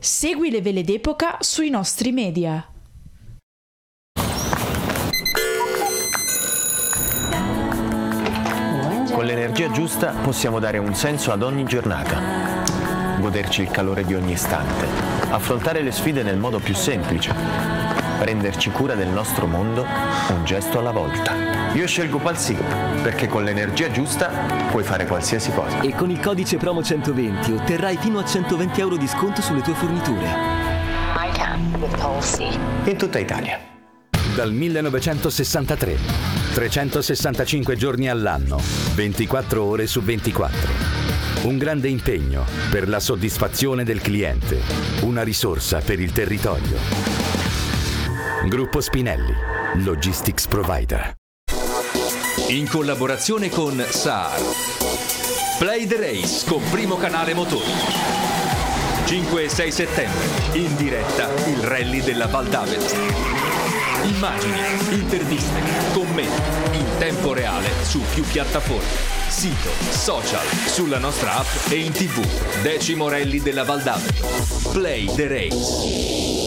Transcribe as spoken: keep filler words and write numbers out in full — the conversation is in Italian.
Segui le vele d'epoca sui nostri media. Con l'energia giusta possiamo dare un senso ad ogni giornata, goderci il calore di ogni istante, affrontare le sfide nel modo più semplice, prenderci cura del nostro mondo un gesto alla volta. Io scelgo Palsy perché con l'energia giusta puoi fare qualsiasi cosa. E con il codice promo centoventi otterrai fino a centoventi euro di sconto sulle tue forniture. I can with Palsy. In tutta Italia. Dal millenovecentosessantatré, trecentosessantacinque giorni all'anno, ventiquattro ore su ventiquattro. Un grande impegno per la soddisfazione del cliente, una risorsa per il territorio. Gruppo Spinelli, Logistics Provider. In collaborazione con S A R. Play the Race con Primo Canale Motori. cinque e sei settembre, in diretta il rally della Val d'Avelin. Immagini, interviste, commenti, in tempo reale su più piattaforme, sito, social, sulla nostra app e in tv. Decimo rally della Val d'Avelin. Play the Race.